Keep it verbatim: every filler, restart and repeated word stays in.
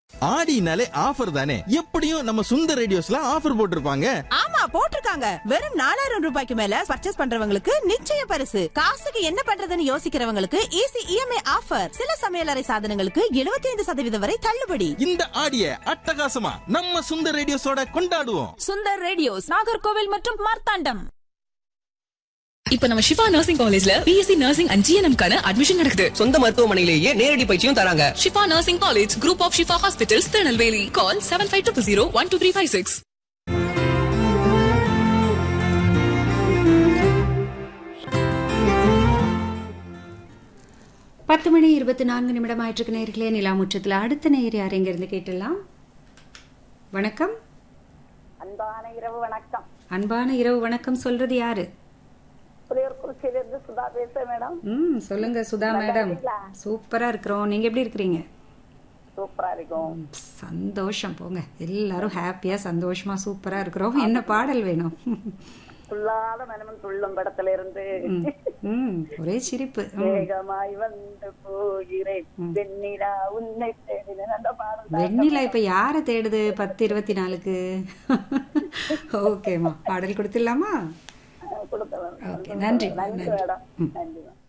ஆடினாலே offer தானே, எப்படியும் நம்ம சுந்தர் ரேடியோஸ்ல ஆஃபர் போட்டிருப்பாங்க. ஆமா போட்டிருக்காங்க. வெறும் நாலாயிரம் ரூபாய்க்கு மேல பர்ச்சேஸ் பண்றவங்களுக்கு நிச்சய பரிசு. காசுக்கு என்ன பண்றதுன்னு யோசிக்கிறவங்களுக்கு ஈஸி இஎம்ஐ ஆஃபர். சில சமையலறை சாதனங்களுக்கு எழுபத்தி ஐந்து சதவீதம் வரை தள்ளுபடி. இந்த ஆடிய அட்டகாசமா நம்ம சுந்தர் ரேடியோஸோட கொண்டாடுவோம். சுந்தர் ரேடியோஸ், நாகர்கோவில் மற்றும் மார்த்தாண்டம். இப்ப நம்ம ஷிஃபா நர்சிங் காலேஜ்ல பிஎஸ்சி நர்சிங் அண்ட் ஜிஎன்எம் கான அட்மிஷன் நடக்குது. சொந்த மருத்துவமனையிலேயே நேரடி பயிற்சியும் தராங்க. Shifa nursing college, group of Shifa hospitals, Tirunelveli. Call seven five two zero one two three five six. பத்து மணி இருபத்தி நான்கு நிமிடம் ஆயிற்றுக்கு நேர்களே. நிலாமுற்றத்தில் அடுத்த நேர் யார் எங்கிருந்து கேட்டலாம்? வணக்கம். அன்பான இரவு வணக்கம். அன்பான இரவு வணக்கம். சொல்றது யாரு? புலியூர்குறிச்சியிலிருந்து சுதா பேசுறேன் மேடம். ம் சொல்லுங்க சுதா மேடம். சூப்பரா இருக்கிறோம். நீங்க எப்படி இருக்கிறீங்க? சூப்பரா இருக்கும். சந்தோஷம் போங்க. எல்லாரும் ஹாப்பியா சந்தோஷமா சூப்பரா இருக்கிறோம். என்ன பாடல் வேணும்? துள்ளாத மனமன் துள்ளும் படத்துல இருந்து ஒரே சிரிப்பு. வேகமாய் வந்து போகிறேன் வெண்ணிலா உன்னை தேடினேன் அந்த பாடல். வெண்ணிலா இப்ப யார தேடுது பத்து இருபத்தி நாலுக்கு? ஓகேமா, பாடல் கொடுத்துடலாமா? கொடுத்தேன். நன்றி நன்றி மேடம். நன்றி.